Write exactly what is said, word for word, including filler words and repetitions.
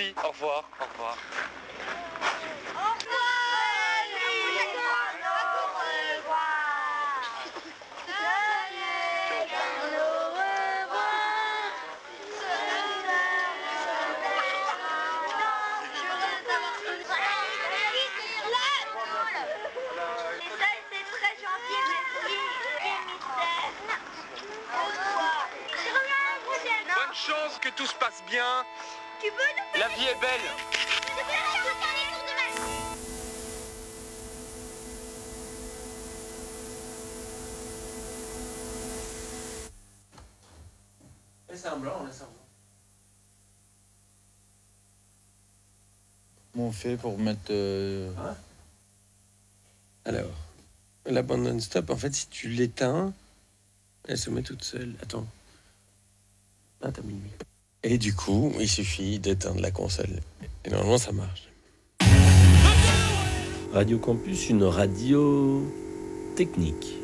Merci, au revoir, au revoir. Bonne chance, que tout se passe bien. Tu peux nous La vie est belle. Laisse un blanc, laisse un blanc. Comment on fait pour mettre... Euh... Hein Alors, la bande non-stop, en fait, si tu l'éteins, elle se met toute seule. Attends. Ah, t'as mis le micro. Et du coup, il suffit d'éteindre la console. Et normalement, ça marche. Radio Campus, une radio technique.